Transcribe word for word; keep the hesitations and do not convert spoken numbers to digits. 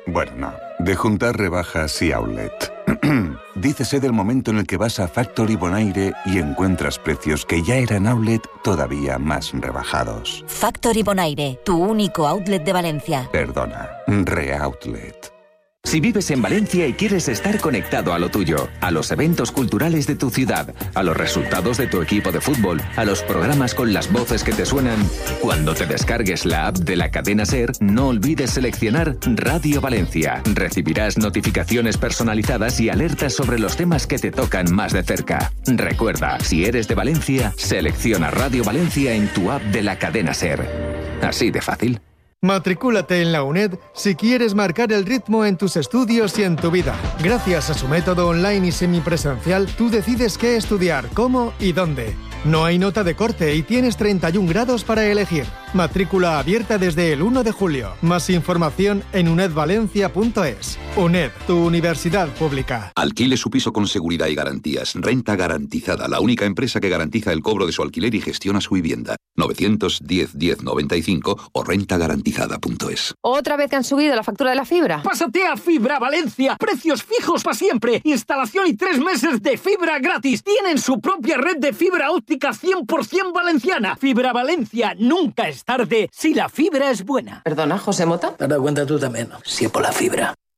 Bueno, no. De juntar rebajas y outlet. Dícese del momento en el que vas a Factory Bonaire y encuentras precios que ya eran outlet todavía más rebajados. Factory Bonaire, tu único outlet de Valencia. Perdona, re-outlet. Si vives en Valencia y quieres estar conectado a lo tuyo, a los eventos culturales de tu ciudad, a los resultados de tu equipo de fútbol, a los programas con las voces que te suenan, cuando te descargues la app de la cadena SER, no olvides seleccionar Radio Valencia. Recibirás notificaciones personalizadas y alertas sobre los temas que te tocan más de cerca. Recuerda, si eres de Valencia, selecciona Radio Valencia en tu app de la cadena SER. Así de fácil. Matricúlate en la UNED si quieres marcar el ritmo en tus estudios y en tu vida. Gracias a su método online y semipresencial, tú decides qué estudiar, cómo y dónde. No hay nota de corte y tienes treinta y un grados para elegir. Matrícula abierta desde el uno de julio. Más información en uned valencia punto es. UNED, tu universidad pública. Alquile su piso con seguridad y garantías. Renta Garantizada, la única empresa que garantiza el cobro de su alquiler y gestiona su vivienda. novecientos diez diez noventa y cinco o renta garantizada punto es. ¿Otra vez que han subido la factura de la fibra? Pásate a Fibra Valencia. Precios fijos para siempre. Instalación y tres meses de fibra gratis. Tienen su propia red de fibra óptica cien por ciento valenciana. Fibra Valencia. Nunca es tarde si la fibra es buena. Perdona, José Mota. Te das cuenta tú también, ¿no? Si es por la fibra.